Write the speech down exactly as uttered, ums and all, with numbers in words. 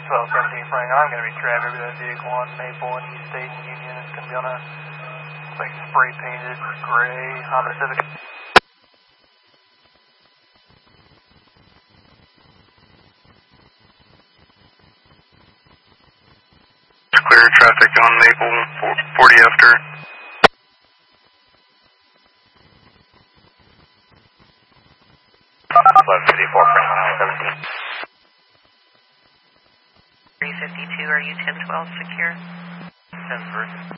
twelve seventeen Frank, I'm going to be traveling with that vehicle on Maple and East State and Union. It's going to be on a, like, spray painted gray Honda Civic. Clear traffic on Maple, forty after. eleven fifty-four Frank, one seventeen. three fifty-two, are you ten twelve secure? ten three.